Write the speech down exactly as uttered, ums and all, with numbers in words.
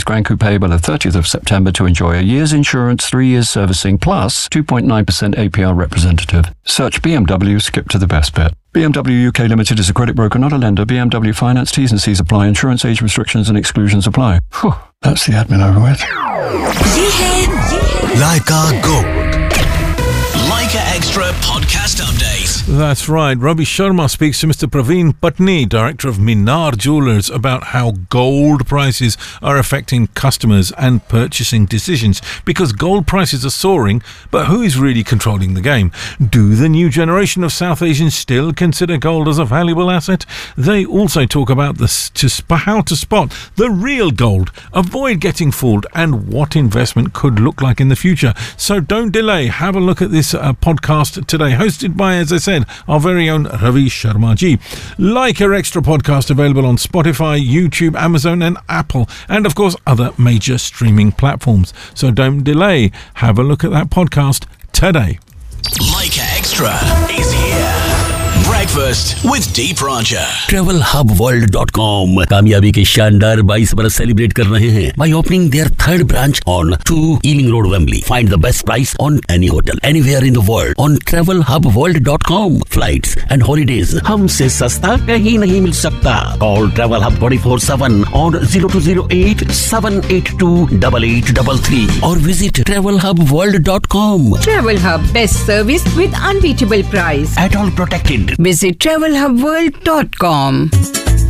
Grand Coupe payable the thirtieth of September to enjoy a year's insurance, three years servicing, plus two point nine percent A P R representative. Search B M W, skip to the best bit. B M W U K Limited is a credit broker, not a lender. B M W Finance, T's and C's apply. Insurance age restrictions and exclusions apply. Whew, that's the admin over with. ये है, ये है Leica Gold. Leica Extra podcast update. That's right. Ravi Sharma speaks to Mister Praveen Patni, director of Minar Jewelers, about how gold prices are affecting customers and purchasing decisions. Because gold prices are soaring, but who is really controlling the game? Do the new generation of South Asians still consider gold as a valuable asset? They also talk about this, to sp- how to spot the real gold, avoid getting fooled, and what investment could look like in the future. So don't delay. Have a look at this uh, podcast today, hosted by, as I said, our very own Ravi Sharma ji. Leica Extra podcast available on Spotify, YouTube, Amazon and Apple, and of course other major streaming platforms. So don't delay. Have a look at that podcast today. Leica Extra is here. Breakfast with Deep Rancher. travel hub world dot com कामयाबी के शानदार बाईस बरस celebrate कर रहे हैं by opening their third branch on two Ealing Road, Wembley. Find the best price on any hotel anywhere in the world on travel hub world dot com. Flights and holidays हमसे सस्ता कहीं नहीं मिल सकता. Call Travel Hub twenty-four seven on zero two zero eight seven eight two eight eight three three or visit travel hub world dot com. Travel Hub, best service with unbeatable price. At all protected. Visit travel hub world dot com.